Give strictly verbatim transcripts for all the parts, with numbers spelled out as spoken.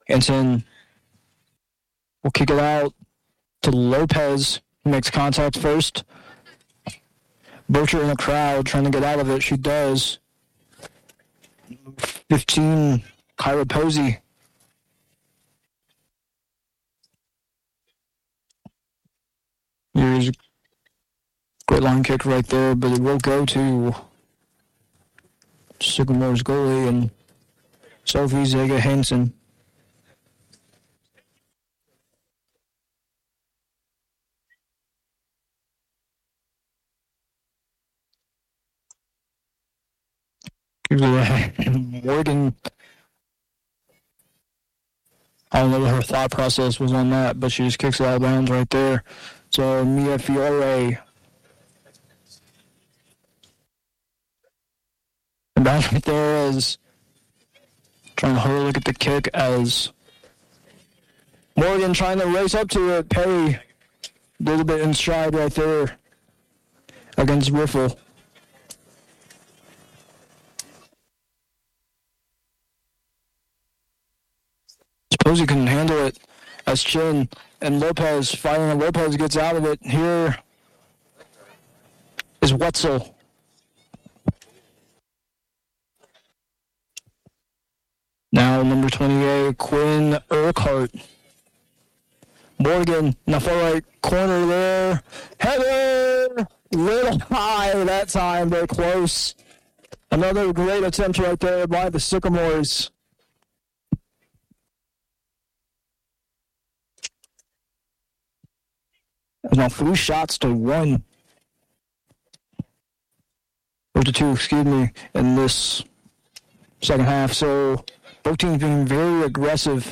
Hansen will kick it out to Lopez, who makes contact first. Bocher in the crowd trying to get out of it. She does. fifteen, Kyra Posey. Here's a great line kick right there, but it will go to Sycamore's goalie and Sophie Zega Hansen. Morgan, I don't know what her thought process was on that, but she just kicks it out of bounds right there. So Mia Fiore. And back right there is trying to hurry look at the kick as Morgan trying to race up to it. Perry a little bit in stride right there against Riffle. Suppose he couldn't handle it as Chin and Lopez fighting, and Lopez gets out of it. Here is Wetzel. Now number twenty-eight, Quinn Urquhart. Morgan in the far right corner there. Header! Little high that time, but close. Another great attempt right there by the Sycamores. There's now three shots to one. Or to two, excuse me, in this second half. So both teams being very aggressive.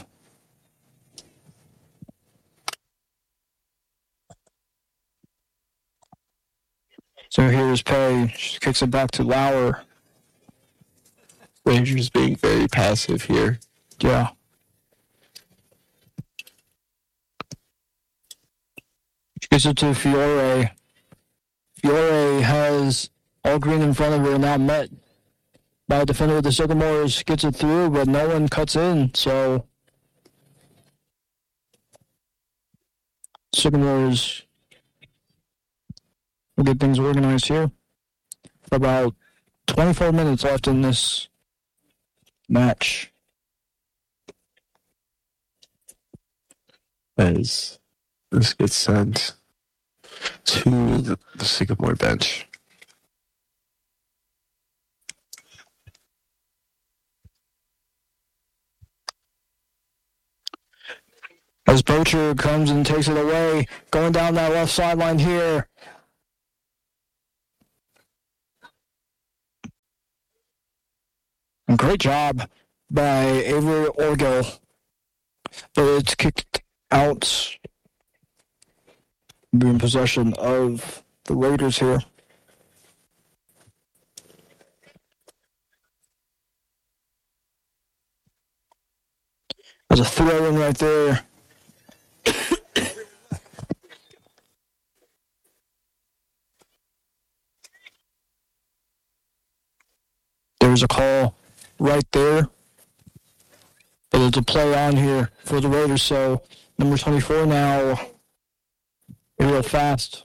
So here's Perry. She kicks it back to Lauer. Rangers being very passive here. Yeah. She gets it to Fiore. Fiore has all green in front of her, now met by a defender with the Sycamores. Gets it through, but no one cuts in, so Sycamores will get things organized here. About twenty-four minutes left in this match. As this gets sent to the, the Sycamore bench. As Bocher comes and takes it away, going down that left sideline here. And great job by Avery Orgel. But it's kicked out. Be in possession of the Raiders here. There's a throw in right there. There's a call right there. But it's a play on here for the Raiders, so number twenty-four now real fast.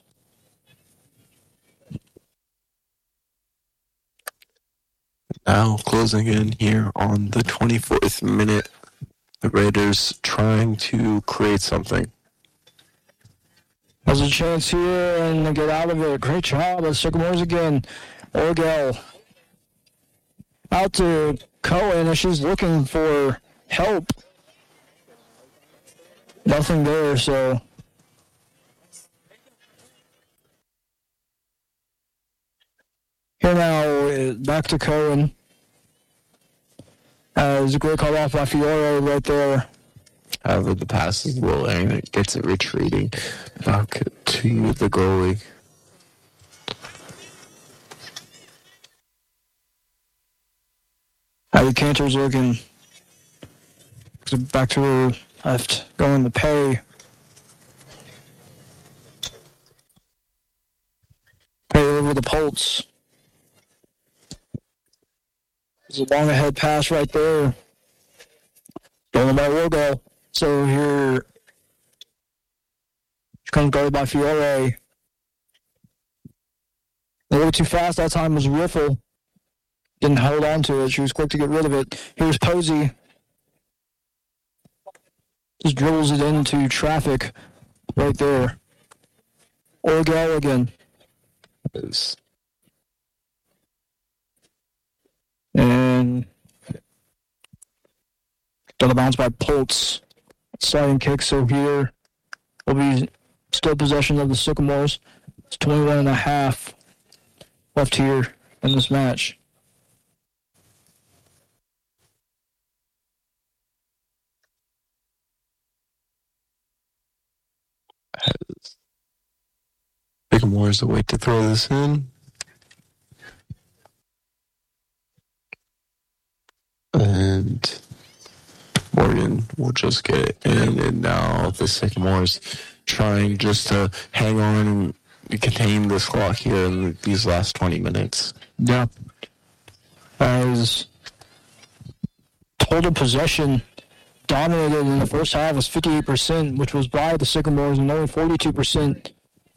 Now closing in here on the twenty-fourth minute. The Raiders trying to create something. There's a chance here and they get out of it. Great job by Sycamores again. Orgel out to Cohen as she's looking for help. Nothing there, so here now, back to Cohen. As a great call off by Fiore right there. However, the pass is rolling and it gets it retreating back to the goalie. Abby Cantor's looking back to her left, going to Perry. Perry over the Pulse. There's a long ahead pass right there. Stolen by Orgo. So here comes guarded by Fiore. A little too fast that time was Riffle. Didn't hold on to it. She was quick to get rid of it. Here's Posey. Just dribbles it into traffic right there. Orgel again. Yes. And double bounce by Poltz. Sliding kick, so here will be still possession of the Sycamores. It's twenty-one and a half left here in this match. Sycamores the way to throw this in. And Morgan will just get it in, and now the Sycamores trying just to hang on and contain this clock here in these last twenty minutes. Yeah. As total possession dominated in the first half was fifty-eight percent, which was by the Sycamores, and only forty-two percent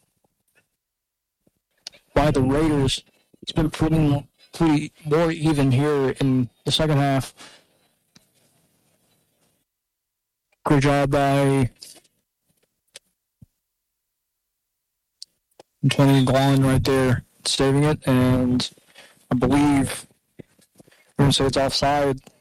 by the Raiders. It's been pretty, pretty more even here in the second half. Great job by Tony Glon right there, saving it, and I believe we're going to say it's offside.